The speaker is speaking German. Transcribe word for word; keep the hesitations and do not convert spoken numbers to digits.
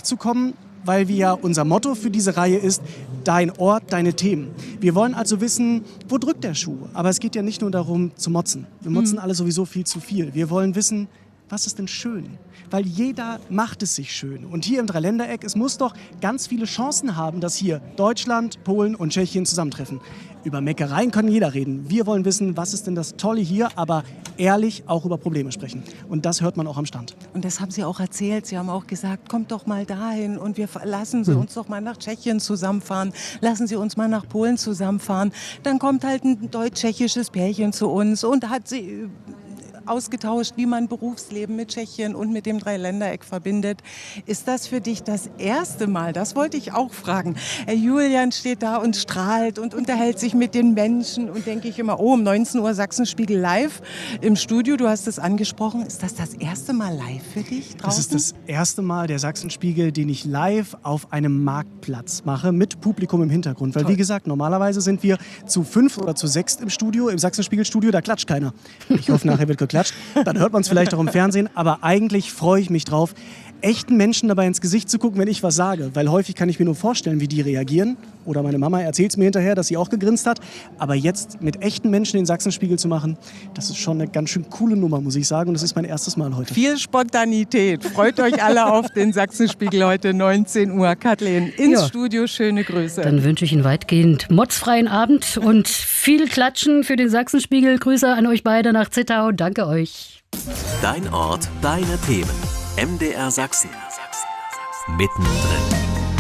zu kommen, weil wir ja unser Motto für diese Reihe ist, dein Ort, deine Themen. Wir wollen also wissen, wo drückt der Schuh? Aber es geht ja nicht nur darum zu motzen. Wir motzen mhm. alle sowieso viel zu viel. Wir wollen wissen, was ist denn schön? Weil jeder macht es sich schön. Und hier im Dreiländereck, es muss doch ganz viele Chancen haben, dass hier Deutschland, Polen und Tschechien zusammentreffen. Über Meckereien kann jeder reden. Wir wollen wissen, was ist denn das Tolle hier, aber ehrlich auch über Probleme sprechen. Und das hört man auch am Stand. Und das haben Sie auch erzählt. Sie haben auch gesagt, kommt doch mal dahin und wir lassen Sie uns doch mal nach Tschechien zusammenfahren. Lassen Sie uns mal nach Polen zusammenfahren. Dann kommt halt ein deutsch-tschechisches Pärchen zu uns und hat sie ausgetauscht, wie man Berufsleben mit Tschechien und mit dem Dreiländereck verbindet. Ist das für dich das erste Mal? Das wollte ich auch fragen. Herr Julian steht da und strahlt und unterhält sich mit den Menschen und denke ich immer, oh, um neunzehn Uhr Sachsenspiegel live im Studio. Du hast es angesprochen. Ist das das erste Mal live für dich draußen? Das ist das erste Mal der Sachsenspiegel, den ich live auf einem Marktplatz mache, mit Publikum im Hintergrund. Weil Toll. Wie gesagt, normalerweise sind wir zu fünf oder zu sechs im Studio, im Sachsenspiegel-Studio, da klatscht keiner. Ich hoffe, nachher wird geklatscht. Dann hört man es vielleicht auch im Fernsehen, aber eigentlich freue ich mich drauf, echten Menschen dabei ins Gesicht zu gucken, wenn ich was sage. Weil häufig kann ich mir nur vorstellen, wie die reagieren. Oder meine Mama erzählt es mir hinterher, dass sie auch gegrinst hat. Aber jetzt mit echten Menschen den Sachsenspiegel zu machen, das ist schon eine ganz schön coole Nummer, muss ich sagen. Und das ist mein erstes Mal heute. Viel Spontanität. Freut euch alle auf den Sachsenspiegel heute neunzehn Uhr. Kathleen, ins ja. Studio, schöne Grüße. Dann wünsche ich Ihnen weitgehend motzfreien Abend und viel Klatschen für den Sachsenspiegel. Grüße an euch beide nach Zittau. Danke euch. Dein Ort, deine Themen. M D R Sachsen. Mittendrin.